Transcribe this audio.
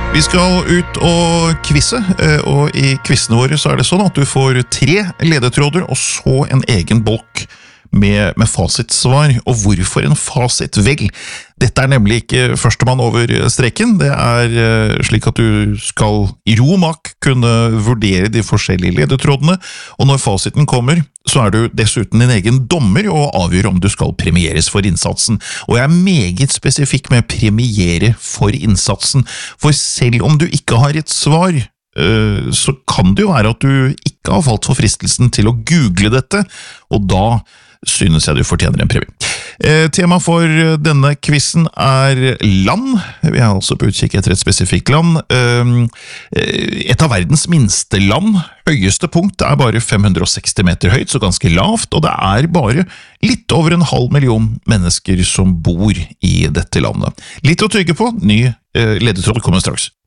Vi skal ut og kvisse, og I kvissene våre så det sånn at du får 3 ledetråder og så en egen bolk med fasitsvar. Og hvorfor en fasit? Vel, dette nemlig ikke førstemann over streken. Det slik at du skal I ro og mak kunne vurdere de forskjellige ledetrådene, og når fasiten kommer, så du dessuten din egen dommer og avgjør om du skal premieres for innsatsen. Og jeg meget spesifikk med premiere for innsatsen, for selv om du ikke har et svar, så kan det jo være at du ikke har falt for fristelsen til å google dette, og da synes jeg du fortjener en premie. Tema for denne quizen land. Vi altså på utkikk etter et spesifikt land. Et av verdens minste land. Høyeste punkt bare 560 meter høyt, så ganske lavt, og det bare litt over 500 000 mennesker som bor I dette landet. Litt å tygge på. Ny ledetråd kommer straks.